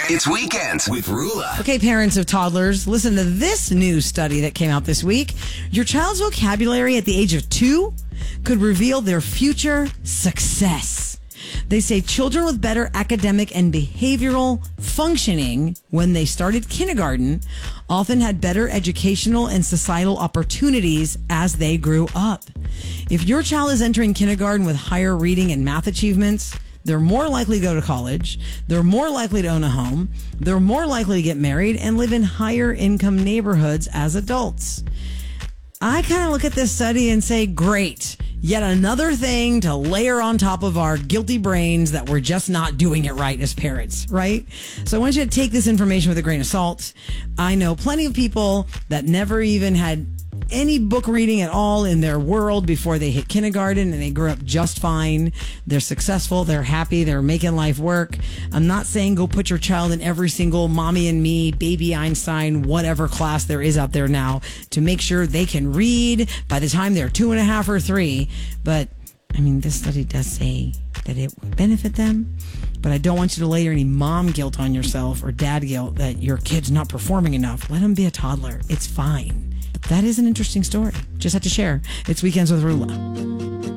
It's Weekends with Rula. Okay, parents of toddlers, listen to this new study that came out this week. Your child's vocabulary at the age of 2 could reveal their future success. They say children with better academic and behavioral functioning when they started kindergarten often had better educational and societal opportunities as they grew up. If your child is entering kindergarten with higher reading and math achievements, they're more likely to go to college, they're more likely to own a home, they're more likely to get married and live in higher income neighborhoods as adults. I kind of look at this study and say, great, yet another thing to layer on top of our guilty brains that we're just not doing it right as parents, right? So I want you to take this information with a grain of salt. I know plenty of people that never even had any book reading at all in their world before they hit kindergarten, and they grew up just fine. They're successful. They're happy. They're making life work. I'm not saying go put your child in every single Mommy and Me, Baby Einstein, whatever class there is out there now to make sure they can read by the time they're 2.5 or 3. But I mean, this study does say that it would benefit them. But I don't want you to layer any mom guilt on yourself or dad guilt that your kid's not performing enough. Let them be a toddler. It's fine. That is an interesting story. Just had to share. It's Weekends with Rula.